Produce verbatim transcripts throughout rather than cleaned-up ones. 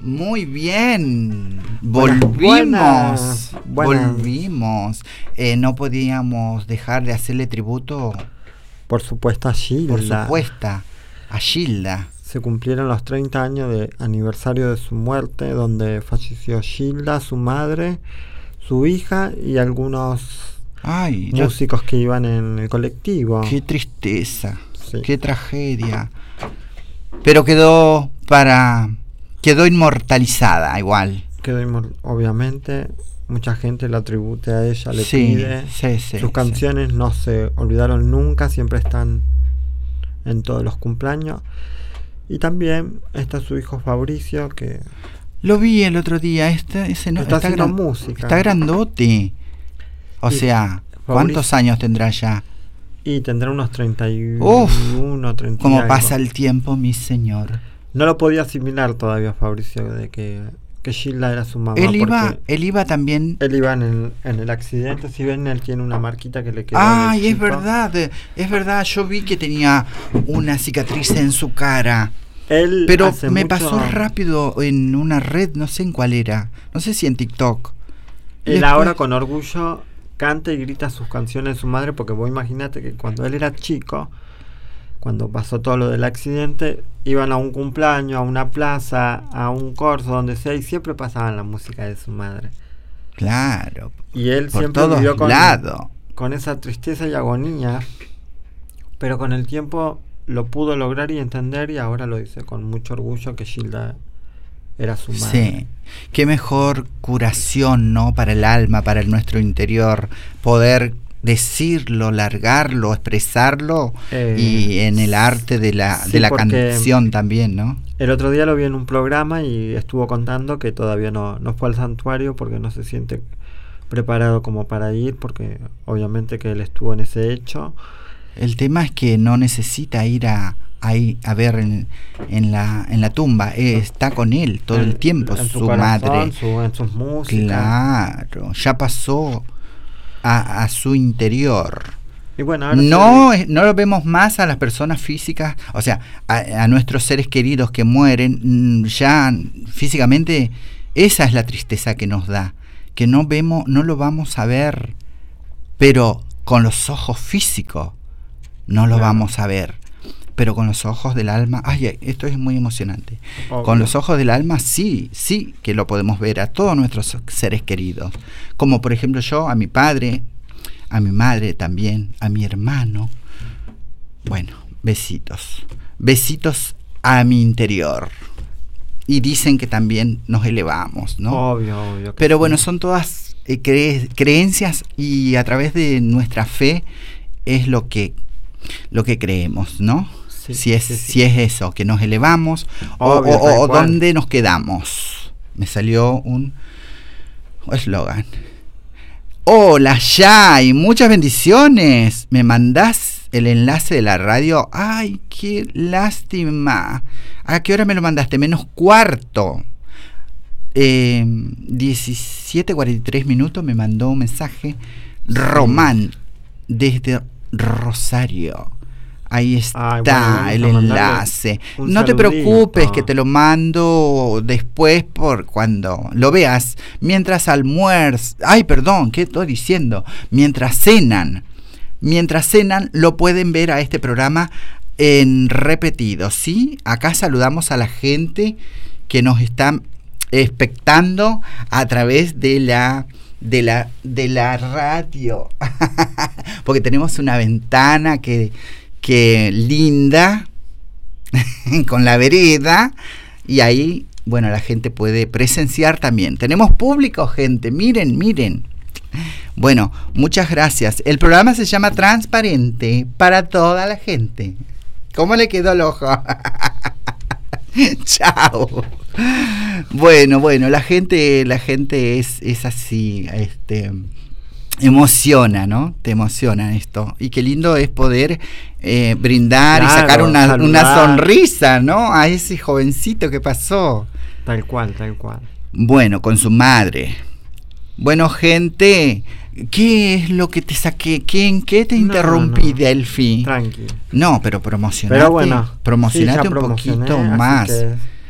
Muy bien, volvimos, buenas, buenas. volvimos. Eh, no podíamos dejar de hacerle tributo, por supuesto, a Gilda. por supuesto, a Gilda. Se cumplieron los treinta años de aniversario de su muerte, donde falleció Gilda, su madre, su hija y algunos Ay, músicos yo... que iban en el colectivo. Qué tristeza, sí. Qué tragedia. Pero quedó para... Quedó inmortalizada igual. Quedó inmor- obviamente, mucha gente la atribuye a ella, le sí, pide. Sí, sí, Sus sí. canciones no se olvidaron nunca, siempre están en todos los cumpleaños. Y también está su hijo Fabricio, que... Lo vi el otro día, este, ese no, está, está, haciendo gran, música. Está grandote. O y sea, Fabricio, ¿cuántos años tendrá ya? Y tendrá unos treinta y uno, Uf, treinta y cómo algo. pasa el tiempo, mi señor. No lo podía asimilar todavía Fabricio de que, que Gilda era su mamá. Él iba, él iba también. Él iba en el, en el accidente. Si ven, él tiene una marquita que le quedó. Ay, es verdad, es verdad. Yo vi que tenía una cicatriz en su cara. Él pero hace me mucho... pasó rápido en una red, no sé en cuál era. No sé si en TikTok. Él Después... ahora con orgullo canta y grita sus canciones de su madre, porque vos imagínate que cuando él era chico, cuando pasó todo lo del accidente, iban a un cumpleaños, a una plaza, a un corso, donde sea, y siempre pasaban la música de su madre. Claro. Y él por siempre todos vivió con, lados. con esa tristeza y agonía, pero con el tiempo lo pudo lograr y entender, y ahora lo dice con mucho orgullo que Gilda era su madre. Sí, qué mejor curación, ¿no? Para el alma, para el nuestro interior, poder decirlo, largarlo, expresarlo eh, y en el arte de la, sí, de la canción también, ¿no? El otro día lo vi en un programa y estuvo contando que todavía no, no fue al santuario porque no se siente preparado como para ir, porque obviamente que él estuvo en ese hecho. El tema es que no necesita ir a, a, ir a ver en, en, la, en la tumba, eh, está con él todo en, el tiempo, en su, su corazón, madre. Su, en sus músicas. Claro, ya pasó a, a su interior. Y bueno, ahora no, se... no lo vemos más a las personas físicas, o sea, a, a nuestros seres queridos que mueren, ya físicamente, esa es la tristeza que nos da, que no vemos, no lo vamos a ver, pero con los ojos físicos no lo claro. vamos a ver, pero con los ojos del alma, ay, esto es muy emocionante. Obvio. Con los ojos del alma sí, sí que lo podemos ver a todos nuestros seres queridos, como por ejemplo yo, a mi padre, a mi madre también, a mi hermano. Bueno, besitos, besitos a mi interior. Y dicen que también nos elevamos, ¿no? Obvio, obvio. Pero sí. bueno, son todas eh, cre- creencias y a través de nuestra fe es lo que lo que creemos, ¿no? Sí, si es sí, sí. si es eso, que nos elevamos obvio, o, o, o dónde nos quedamos. Me salió un eslogan. Hola, Yay, muchas bendiciones. ¿Me mandás el enlace de la radio? Ay, qué lástima. ¿A qué hora me lo mandaste? Menos cuarto. Eh, diecisiete cuarenta y tres minutos me mandó un mensaje Román desde Rosario. Ahí está. Ay, bueno, el enlace. No saludito. Te preocupes que te lo mando después por cuando lo veas. Mientras almuerzas. Ay, perdón, ¿qué estoy diciendo? Mientras cenan. Mientras cenan lo pueden ver a este programa en repetido, ¿sí? Acá saludamos a la gente que nos está expectando a través de la de la de la radio. Porque tenemos una ventana que que linda con la vereda y ahí, bueno, la gente puede presenciar también. Tenemos público, gente, miren, miren. Bueno, muchas gracias. El programa se llama Transparente para toda la gente. ¿Cómo le quedó el ojo? Chao. Bueno, bueno, la gente, la gente es, es así, este emociona, ¿no? Te emociona esto. Y qué lindo es poder eh, brindar claro, y sacar una, una sonrisa, ¿no? A ese jovencito que pasó. Tal cual, tal cual. Bueno, con su madre. Bueno, gente, ¿qué es lo que te saqué? ¿Qué, ¿En qué te interrumpí, no, no. Delphi? Tranqui. No, pero promocionate, pero bueno, promocionate sí, un poquito más.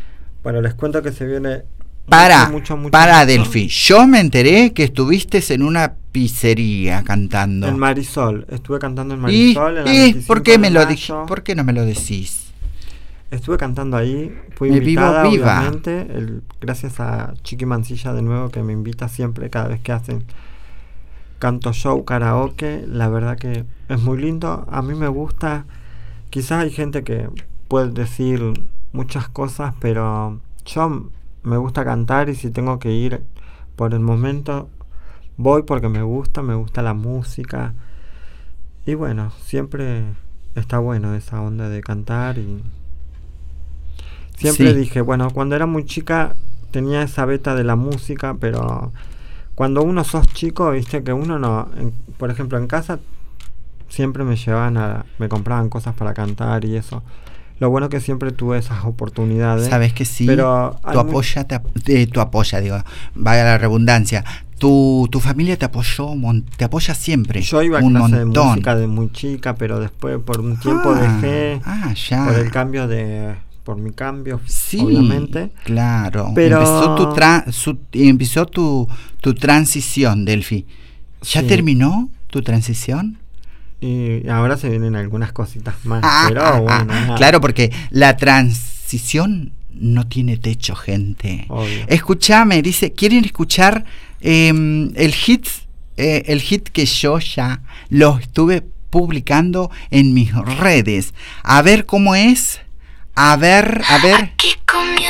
Bueno, les cuento que se viene Para, mucho, mucho, mucho, para mucho. Delphi, yo me enteré que estuviste en una pizzería cantando. En Marisol, estuve cantando en Marisol. ¿Y, en la y veinticinco ¿por qué me de lo mayo. dij, ¿por qué no me lo decís? Estuve cantando ahí, fui Me invitada, vivo viva. obviamente, el, gracias a Chiqui Mancilla de nuevo que me invita siempre cada vez que hacen canto show, karaoke. La verdad que es muy lindo, a mí me gusta. Quizás hay gente que puede decir muchas cosas, pero yo me gusta cantar y si tengo que ir por el momento voy porque me gusta, me gusta la música. Y bueno, siempre está bueno esa onda de cantar y siempre Sí. dije, bueno, cuando era muy chica tenía esa beta de la música, pero cuando uno sos chico, viste que uno no, en, por ejemplo en casa siempre me llevaban a, me compraban cosas para cantar y eso. Lo bueno que siempre tuve esas oportunidades. Sabes que sí, pero tu apoya, te, eh, tu apoya, digo, vaya la redundancia. Tu, tu familia te apoyó, mon, te apoya siempre. Yo iba a un clase montón. de música de muy chica, pero después por un tiempo ah, dejé ah, ya. por el cambio de, por mi cambio, sí, obviamente. Claro. Pero empezó tu tra, su, empezó tu, tu transición, Delphi. ¿Ya sí. terminó tu transición? Y ahora se vienen algunas cositas más, ah, pero ah, bueno. Ah, claro, porque la transición no tiene techo, gente. Obvio. Escúchame, dice, ¿quieren escuchar eh, el hit? Eh, el hit que yo ya lo estuve publicando en mis redes. A ver cómo es. A ver, a ver. Aquí comienza